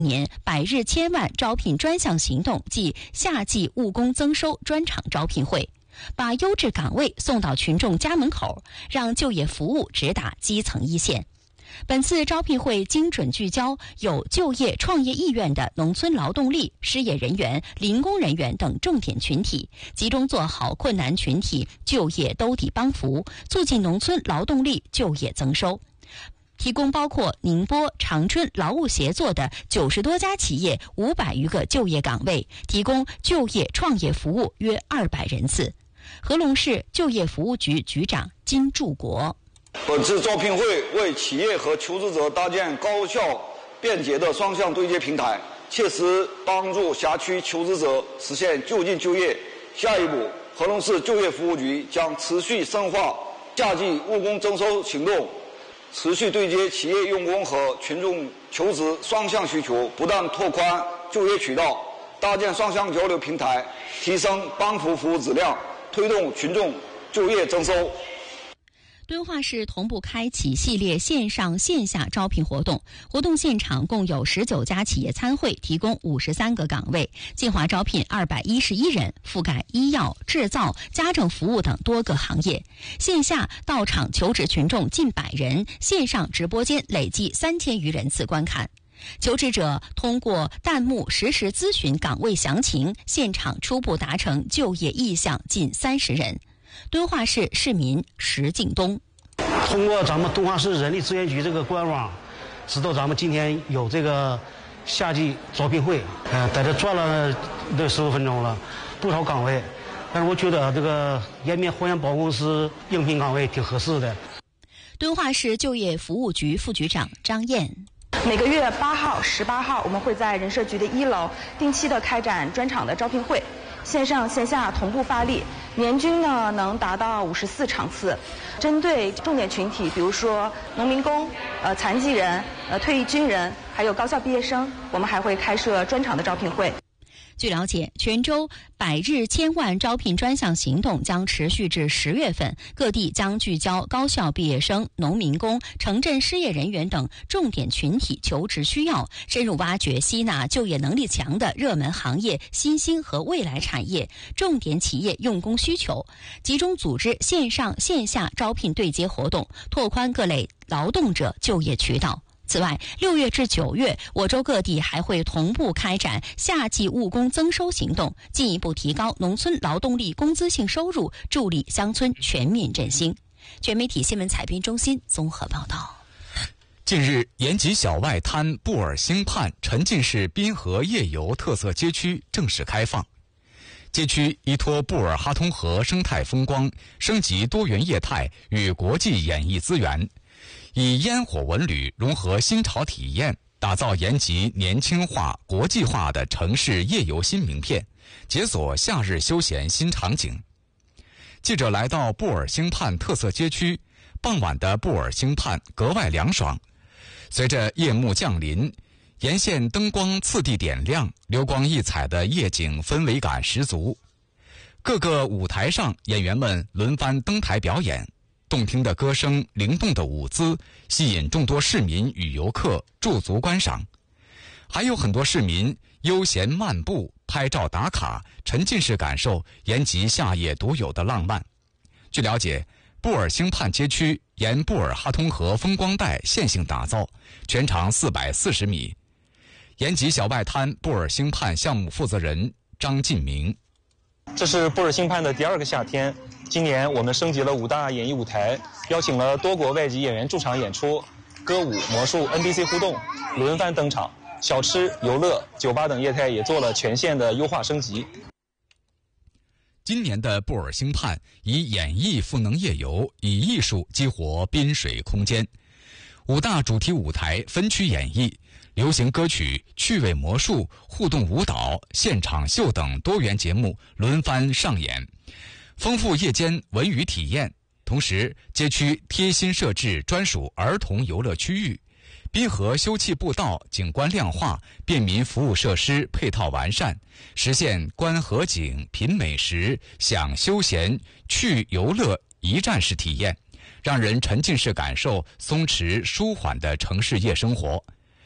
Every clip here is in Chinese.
年百日千万招聘专项行动暨夏季务工增收专场招聘会，把优质岗位送到群众家门口，让就业服务直达基层一线。本次招聘会精准聚焦有就业创业意愿的农村劳动力、失业人员、零工人员等重点群体，集中做好困难群体就业兜底帮扶，促进农村劳动力就业增收。提供包括宁波、长春劳务协作的90多家企业500余个就业岗位，提供就业创业服务约200人次。合龙市就业服务局局长金柱国： 本次招聘会为企业和求职者搭建高效便捷的双向对接平台，切实帮助辖区求职者实现就近就业。下一步，合龙市就业服务局将持续深化夏季务工增收行动，持续对接企业用工和群众求职双向需求，不断拓宽就业渠道，搭建双向交流平台，提升帮扶服务质量，推动群众就业增收。 敦化市同步开启系列线上线下招聘活动，活动现场共有19家企业参会，提供53个岗位，计划招聘211人，覆盖医药、制造、家政服务等多个行业。线下到场求职群众近100人，线上直播间累计3000余人次观看。求职者通过弹幕实时咨询岗位详情，现场初步达成就业意向近30人。敦化市市民石敬东： 通过咱们敦化市人力资源局这个官网，知道咱们今天有这个夏季招聘会，在这转了这15分钟了，不少岗位，但是我觉得这个延边互联保公司应聘岗位挺合适的。 敦化市就业服务局副局长张燕： 每个月8号、18号，我们会在人社局的1楼定期的开展专场的招聘会，线上线下同步发力，年均呢能达到54场次。针对重点群体，比如说农民工、残疾人、退役军人，还有高校毕业生，我们还会开设专场的招聘会。 据了解，全州百日千万招聘专项行动将持续至10月份，各地将聚焦高校毕业生、农民工、城镇失业人员等重点群体求职需要，深入挖掘吸纳就业能力强的热门行业、新兴和未来产业、重点企业用工需求，集中组织线上线下招聘对接活动，拓宽各类劳动者就业渠道。此外，6月至9月，我州各地还会同步开展夏季务工增收行动，进一步提高农村劳动力工资性收入，助力乡村全面振兴。全媒体新闻采编中心综合报道。 近日，延吉小外滩布尔兴畔沉浸式滨河夜游特色街区正式开放。街区依托布尔哈通河生态风光，升级多元业态与国际演艺资源，以烟火文旅融合新潮体验，打造延吉年轻化、国际化的城市夜游新名片，解锁夏日休闲新场景。记者来到布尔兴畔特色街区，傍晚的布尔兴畔格外凉爽。随着夜幕降临，沿线灯光次第点亮，流光溢彩的夜景氛围感十足。各个舞台上，演员们轮番登台表演，动听的歌声、灵动的舞姿，吸引众多市民与游客驻足观赏。还有很多市民悠闲漫步、拍照打卡，沉浸式感受延吉夏夜独有的浪漫。据了解，布尔兴畔街区沿布尔哈通河风光带线性打造，全长440米。延吉小外滩布尔兴畔项目负责人张进明： 这是布尔兴畔的第2个夏天，今年我们升级了5大演艺舞台，邀请了多国外籍演员驻场演出，歌舞、魔术、NPC 互动轮番登场，小吃、游乐、酒吧等业态也做了全线的优化升级。 今年的布尔兴畔以演艺赋能夜游，以艺术激活滨水空间。5大主题舞台分区演绎，流行歌曲、趣味魔术、互动舞蹈、现场秀等多元节目轮番上演，丰富夜间文娱体验。同时，街区贴心设置专属儿童游乐区域，滨河休憩步道景观亮化，便民服务设施配套完善，实现观河景、品美食、享休闲、趣游乐一站式体验，让人沉浸式感受松弛舒缓的城市夜生活。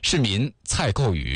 市民蔡构宇。